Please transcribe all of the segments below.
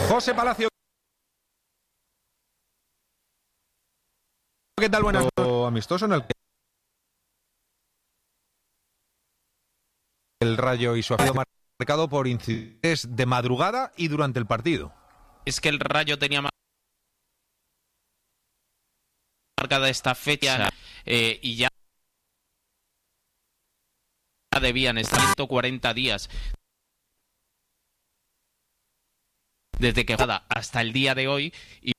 José Palacio. ¿Qué tal? Buenas noches. Amistoso en el que el Rayo y su afición marcado por incidentes de madrugada y durante el partido. Es que el Rayo tenía marcada esta fecha y ya debían estar 140 días desde que hasta el día de hoy, y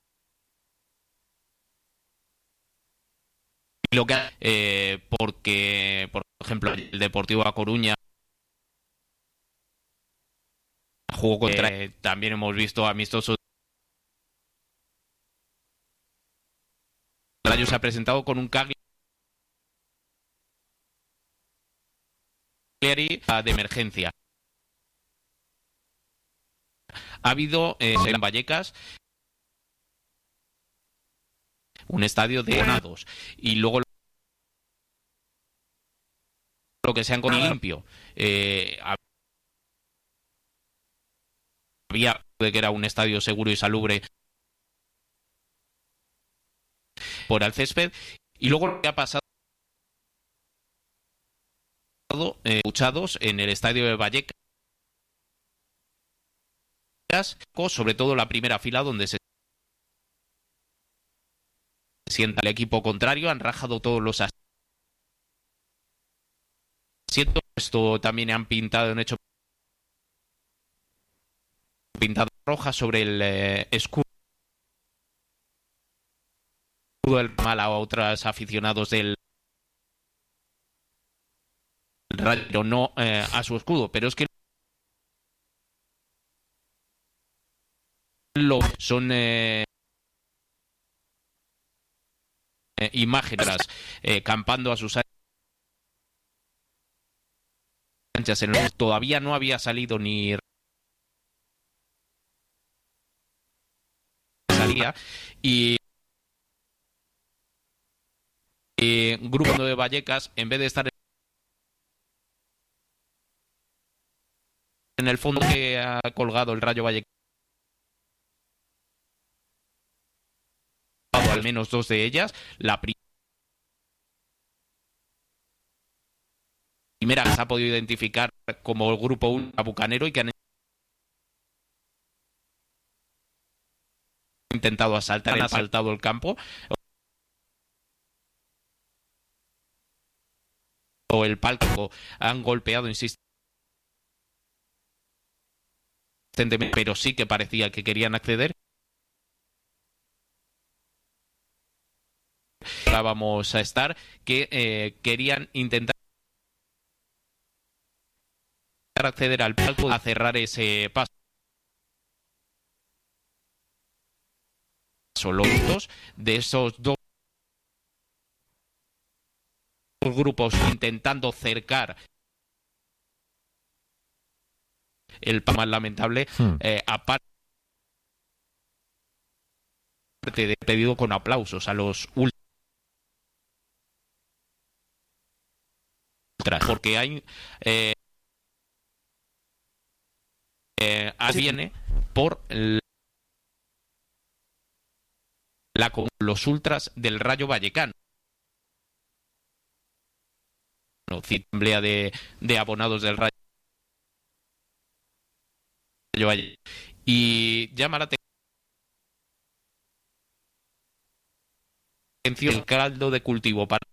lo que porque, por ejemplo, el Deportivo A Coruña jugó contra también hemos visto amistosos. El Rayo se ha presentado con un Cagliari de emergencia. Ha habido en Vallecas un estadio de abonados y luego lo que se han con limpio. Había de que era un estadio seguro y salubre por el césped, y luego lo que ha pasado luchados en el estadio de Vallecas, sobre todo la primera fila donde se sienta el equipo contrario, han rajado todos los asientos. Esto también han pintado, han hecho pintada roja sobre el escudo del mal a otros aficionados del Rayo, pero no a su escudo. Pero es que son imágenes campando a sus anchas. Todavía no había salido ni salía, y grupo de Vallecas, en vez de estar en el fondo que ha colgado el Rayo Vallecano, al menos dos de ellas. La primera se ha podido identificar como el grupo 1 Bucanero, y que han intentado asaltar, han asaltado el campo o el palco, han golpeado insistentemente, pero sí que parecía que querían acceder. Vamos a estar que querían intentar acceder al palco, a cerrar ese paso. Los dos de esos dos grupos intentando cercar el más lamentable, aparte de pedido con aplausos a los ultras, porque hay viene por los ultras del Rayo Vallecano, asamblea de abonados del Rayo Vallecano, y llama la atención el caldo de cultivo para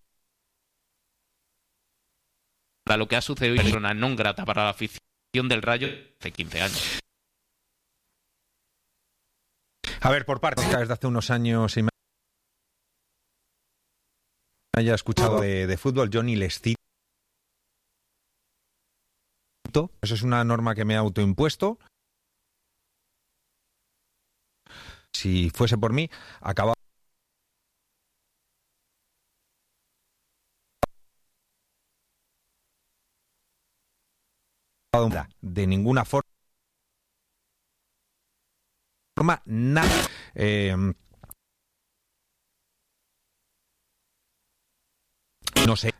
lo que ha sucedido, y persona non grata para la afición del Rayo hace 15 años. A ver, por parte, desde hace unos años y me haya escuchado de fútbol, yo ni les cito. Eso es una norma que me he autoimpuesto. Si fuese por mí, acababa de ninguna forma nada. No sé.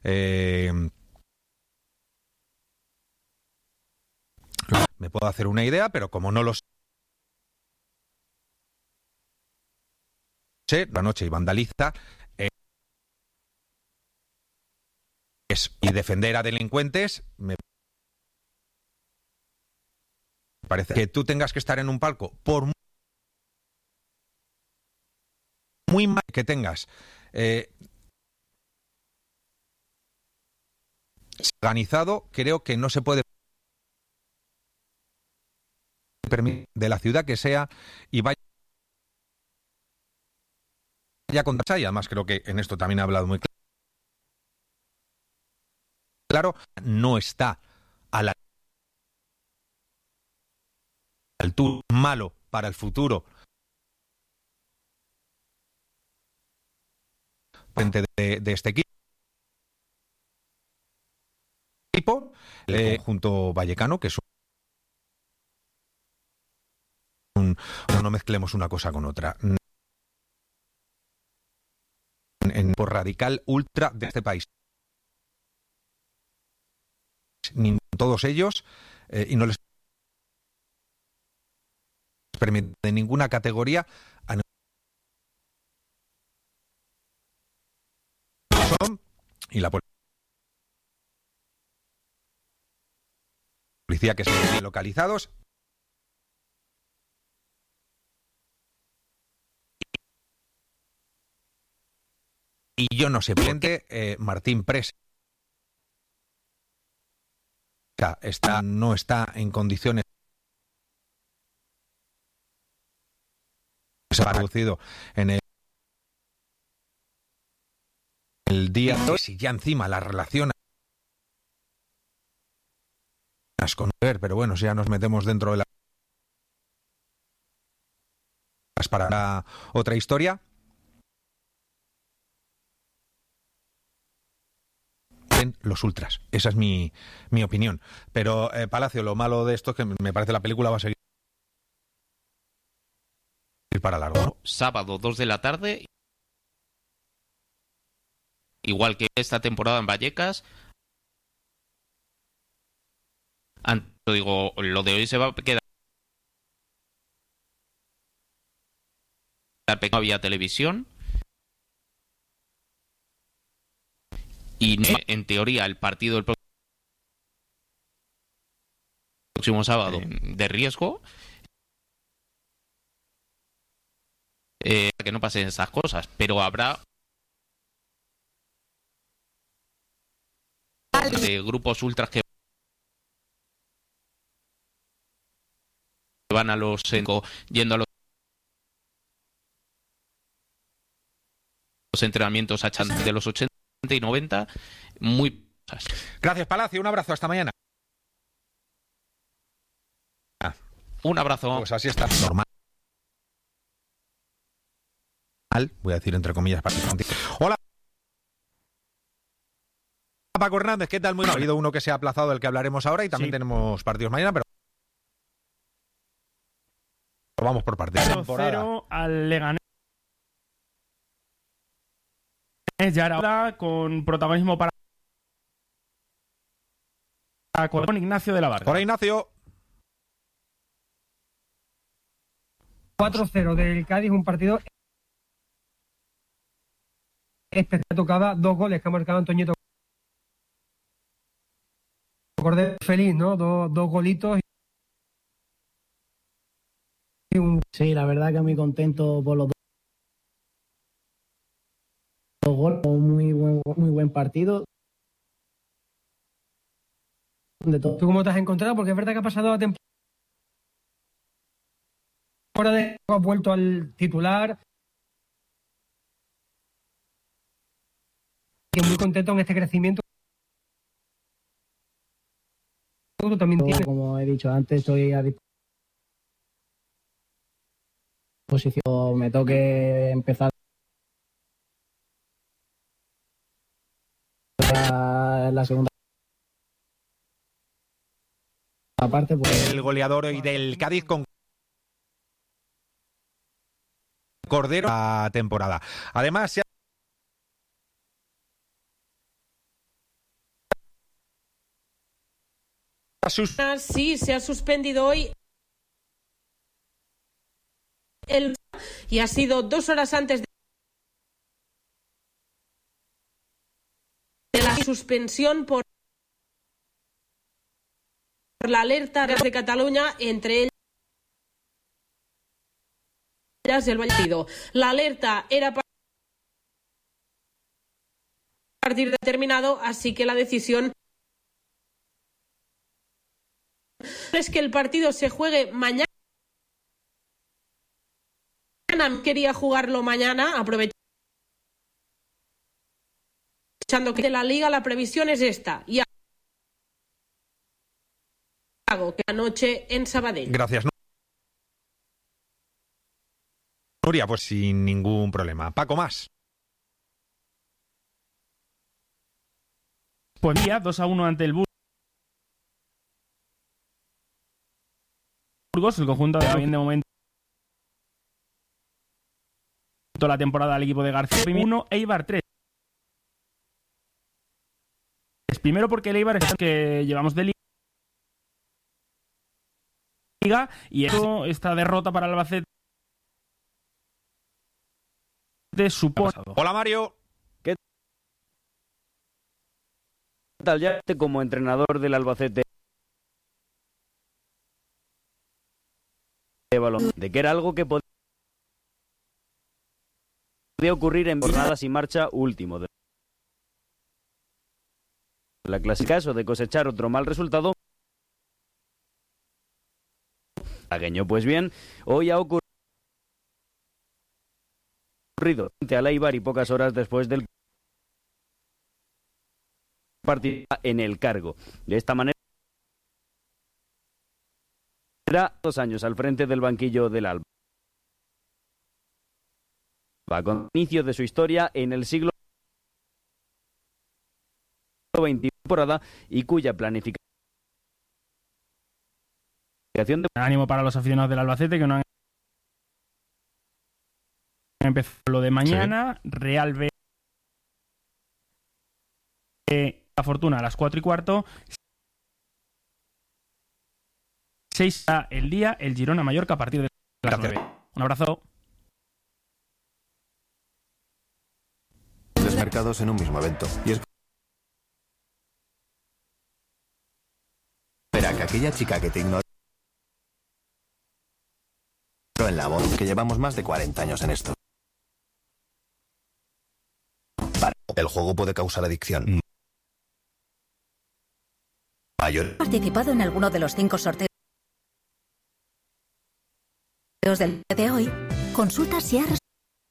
Me puedo hacer una idea, pero como no lo sé, la noche y vandaliza, y defender a delincuentes, me parece que tú tengas que estar en un palco, por muy mal que tengas, organizado, creo que no se puede permitir de la ciudad que sea y vaya con y además creo que en esto también ha hablado muy claro, no está a la altura, malo para el futuro de este equipo, el conjunto vallecano, que es no mezclemos una cosa con otra. Por radical ultra de este país. Todos ellos, y no les permite de ninguna categoría y la policía que están localizados y yo no sé por qué Martín Pres no está en condiciones. Se ha producido en el día de hoy, y ya encima la relación con ver, pero bueno, si ya nos metemos dentro de las para otra historia. Los ultras, esa es mi opinión. Pero Palacio, lo malo de esto es que me parece la película va a seguir para largo, ¿no? Sábado 2 de la tarde, igual que esta temporada en Vallecas. Digo, lo de hoy se va a quedar. No había televisión. Y en teoría el partido del próximo sábado de riesgo, que no pasen esas cosas, pero habrá de grupos ultras que van a los yendo a los entrenamientos de los 80 y 90, muy... Gracias, Palacio, un abrazo, hasta mañana. Un abrazo. Pues así está, normal. Voy a decir entre comillas para que... Hola. Paco Hernández, ¿qué tal? Muy bien. Ha habido uno que se ha aplazado, del que hablaremos ahora, y también tenemos partidos mañana, pero vamos por partidos. 0-0 al Leganés. Ya era hora, con protagonismo para con Ignacio de la Barca. Hola, Ignacio. 4-0 del Cádiz, un partido especial. Tocaba 2 goles que ha marcado Antoñito Cordero. Feliz, ¿no? Dos golitos. Sí, la verdad que muy contento por los dos goles. Muy buen partido. ¿Tú cómo te has encontrado? Porque es verdad que ha pasado la temporada has vuelto al titular. Y muy contento en este crecimiento. Tú también tienes. Como he dicho antes, estoy a disposición. Me toque empezar la segunda parte. Pues... El goleador hoy del Cádiz con Cordero la temporada. Además, sí, se ha suspendido hoy y ha sido 2 horas antes de suspensión por la alerta de Cataluña, entre ellas el Valladolid. La alerta era para partir determinado, así que la decisión es que el partido se juegue mañana. Quería jugarlo mañana, aprovechando que de la Liga la previsión es esta. Y hago que anoche en Sabadell. Gracias, Nuria, pues sin ningún problema. Paco, más. Pues día 2-1 ante el Burgos. El conjunto va bien de momento la temporada al equipo de García. 1, Eibar 3. Primero porque el Eibar es el que llevamos de Liga, y esta derrota para el Albacete supone... Hola, Mario. ¿Qué tal ya como entrenador del Albacete de balón? De que era algo que podía ocurrir en jornadas y marcha último de la clásica, eso de cosechar otro mal resultado. Pues bien, hoy ha ocurrido frente al Eibar y pocas horas después del partido en el cargo. De esta manera, 2 años al frente del banquillo del Alba. Va con inicio de su historia en el siglo XX temporada y cuya planificación de... Ánimo para los aficionados del Albacete que no han empezado lo de mañana. Sí. Real B. La Fortuna a las 4:15. 6 el día, el Girona Mallorca a partir de las 9. Un abrazo. Mercados en un mismo evento. Y espera que aquella chica que te ignoró en la voz, que llevamos más de 40 años en esto. El juego puede causar adicción. Mayor. ¿Participado en alguno de los 5 sorteos del día de hoy? Consulta si has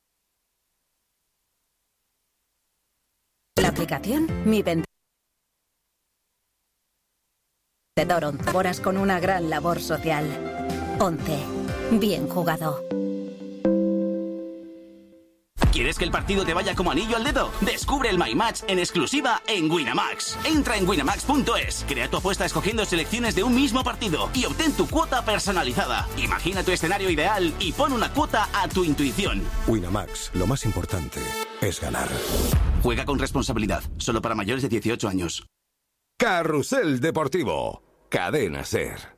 la aplicación Mi Vendedor 11 horas con una gran labor social. 11. Bien jugado. ¿Quieres que el partido te vaya como anillo al dedo? Descubre el My Match en exclusiva en Winamax. Entra en winamax.es, crea tu apuesta escogiendo selecciones de un mismo partido y obtén tu cuota personalizada. Imagina tu escenario ideal y pon una cuota a tu intuición. Winamax, lo más importante es ganar. Juega con responsabilidad, solo para mayores de 18 años. Carrusel Deportivo, Cadena SER.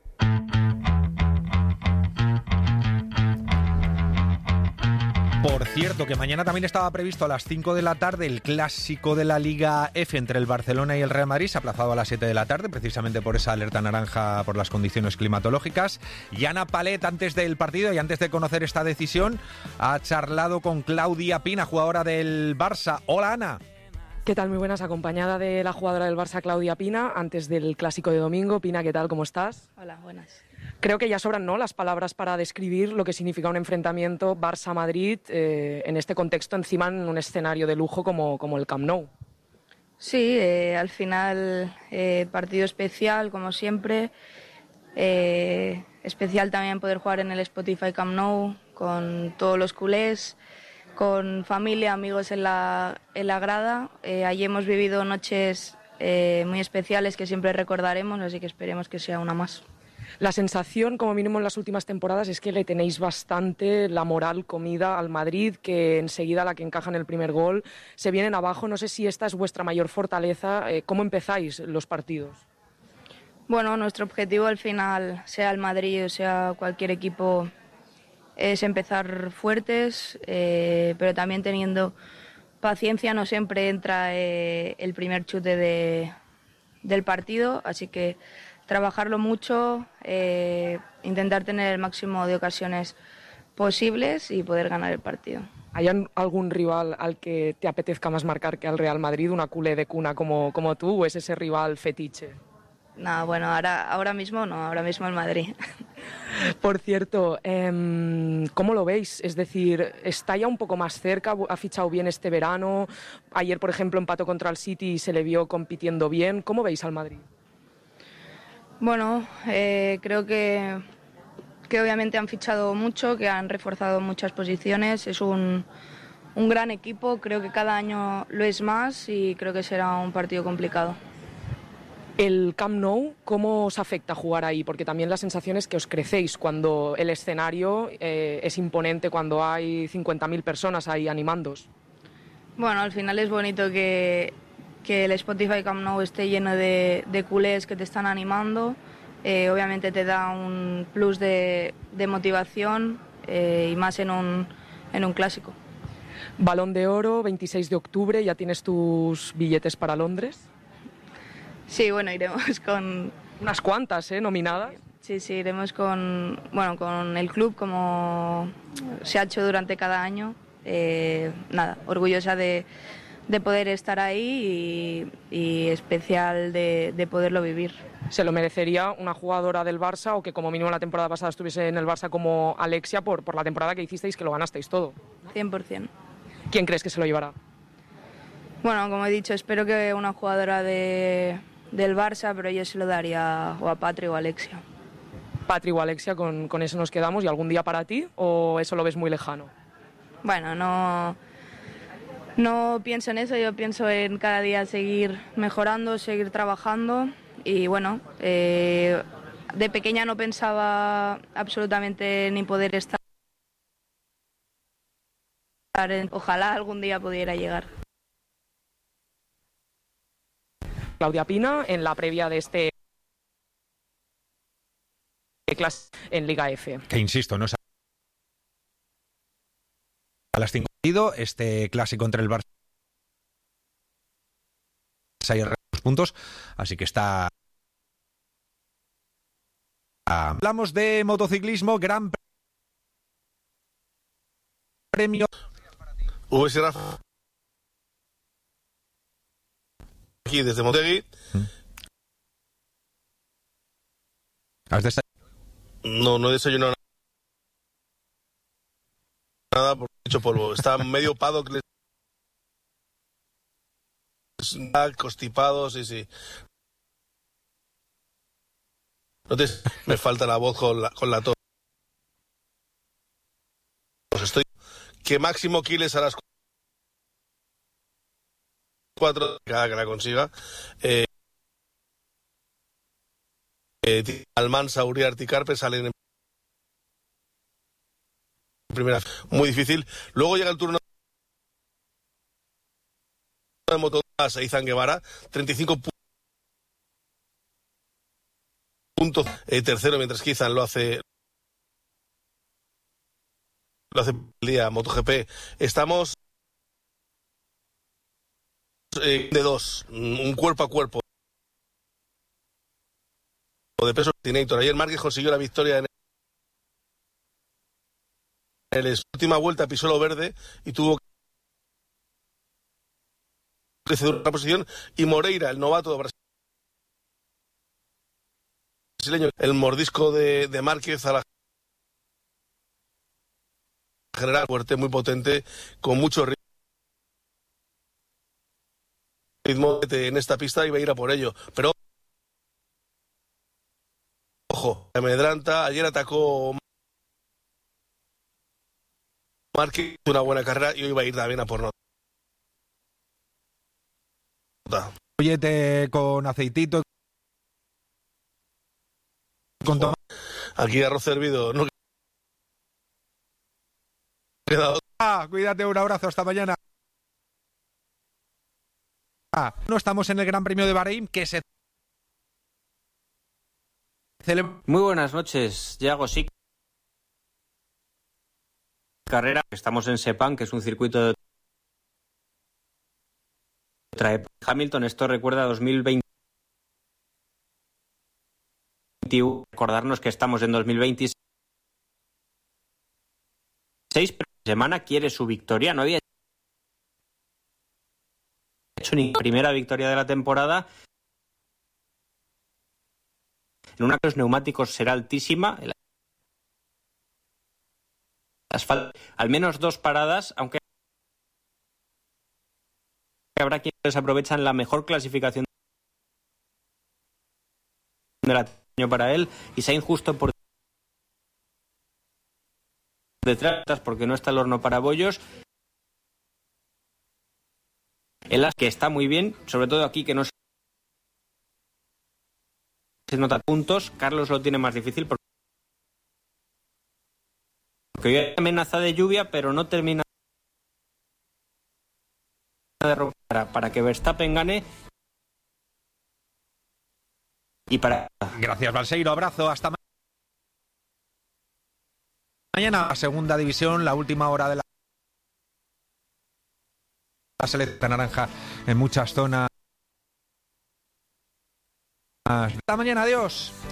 Por cierto, que mañana también estaba previsto a las 5 de la tarde el clásico de la Liga F entre el Barcelona y el Real Madrid. Se ha aplazado a las 7 de la tarde, precisamente por esa alerta naranja por las condiciones climatológicas. Y Ana Palet, antes del partido y antes de conocer esta decisión, ha charlado con Claudia Pina, jugadora del Barça. Hola, Ana. ¿Qué tal? Muy buenas, acompañada de la jugadora del Barça, Claudia Pina, antes del clásico de domingo. Pina, ¿qué tal? ¿Cómo estás? Hola, buenas. Creo que ya sobran, ¿no?, las palabras para describir lo que significa un enfrentamiento Barça-Madrid en este contexto, encima en un escenario de lujo como el Camp Nou. Sí, al final partido especial, como siempre. Especial también poder jugar en el Spotify Camp Nou con todos los culés, con familia, amigos en la grada. Allí hemos vivido noches muy especiales que siempre recordaremos, así que esperemos que sea una más. La sensación, como mínimo en las últimas temporadas, es que le tenéis bastante la moral comida al Madrid, que enseguida la que encaja en el primer gol se vienen abajo. No sé si esta es vuestra mayor fortaleza. ¿Cómo empezáis los partidos? Bueno, nuestro objetivo al final, sea el Madrid o sea cualquier equipo, es empezar fuertes, pero también teniendo paciencia, no siempre entra el primer chute del partido, así que trabajarlo mucho, intentar tener el máximo de ocasiones posibles y poder ganar el partido. ¿Hay algún rival al que te apetezca más marcar que al Real Madrid, una culé de cuna como tú, o es ese rival fetiche? No, bueno, ahora mismo no, ahora mismo el Madrid. Por cierto, ¿cómo lo veis? Es decir, ¿está ya un poco más cerca? ¿Ha fichado bien este verano? Ayer, por ejemplo, empató contra el City y se le vio compitiendo bien. ¿Cómo veis al Madrid? Bueno, creo que obviamente han fichado mucho, que han reforzado muchas posiciones. Es un gran equipo, creo que cada año lo es más y creo que será un partido complicado. El Camp Nou, ¿cómo os afecta jugar ahí? Porque también la sensación es que os crecéis cuando el escenario es imponente, cuando hay 50.000 personas ahí animándoos. Bueno, al final es bonito que el Spotify Camp Nou esté lleno de culés que te están animando. Obviamente te da un plus de motivación y más en un clásico. Balón de Oro, 26 de octubre, ¿ya tienes tus billetes para Londres? Sí, bueno, iremos con... Unas cuantas, nominadas. Sí, iremos con el club, como se ha hecho durante cada año. Orgullosa de poder estar ahí y especial de poderlo vivir. ¿Se lo merecería una jugadora del Barça o que como mínimo la temporada pasada estuviese en el Barça como Alexia por la temporada que hicisteis, que lo ganasteis todo? 100%. ¿Quién crees que se lo llevará? Bueno, como he dicho, espero que una jugadora del Barça, pero yo se lo daría o a Patri o a Alexia. Patri o Alexia, con eso nos quedamos. ¿Y algún día para ti o eso lo ves muy lejano? Bueno, no pienso en eso, yo pienso en cada día seguir mejorando, seguir trabajando y bueno, de pequeña no pensaba absolutamente ni poder estar ojalá algún día pudiera llegar. Claudia Pina, en la previa de este clase en Liga F. Que insisto, no es a las 5 este clásico entre el Barça y el Real puntos, así que está. Hablamos de motociclismo, Gran Premio. Rafa. Aquí desde Montegui. ¿Has desayunado? No he desayunado nada porque he hecho polvo. Está medio pado, constipado, sí. Me falta la voz con la tos. Pues estoy que máximo Quiles a las 4 cada que la consiga. Almansa, Uriarte y Carpe salen en primera. Muy difícil. Luego llega el turno de moto a Seizan Guevara, 35 puntos. Tercero, mientras que Izan lo hace el día MotoGP. Estamos de dos, un cuerpo a cuerpo de peso. Ayer Márquez consiguió la victoria en la última vuelta, pisó lo verde y tuvo que ceder una posición, y Moreira, el novato brasileño, el mordisco de Márquez a la general, fuerte, muy potente, con mucho ritmo en esta pista, iba a ir a por ello, pero ojo, amedranta. Ayer atacó Márquez, una buena carrera, y hoy va a ir también a por nota. Pollete con aceitito, con tomate. Aquí arroz hervido, no. Cuídate, un abrazo, hasta mañana. No estamos en el Gran Premio de Bahrein, que se celebra. Muy buenas noches, Yago. Sí, carrera. Estamos en Sepang, que es un circuito de otra época. Hamilton, esto recuerda a 2020. Recordarnos que estamos en 2026. Pero semana quiere su victoria. No había hecho ni primera victoria de la temporada. En una de los neumáticos será altísima. El asfalto, al menos 2 paradas, aunque habrá quienes aprovechan la mejor clasificación del año para él, y Sainz justo por detrás porque no está el horno para bollos. El que está muy bien, sobre todo aquí que no se nota puntos. Carlos lo tiene más difícil porque hoy hay amenaza de lluvia, pero no termina de romper para que Verstappen gane. Y para... Gracias, Balseiro. Abrazo. Hasta mañana. La segunda división, la última hora de la selección naranja en muchas zonas. Hasta mañana. Adiós.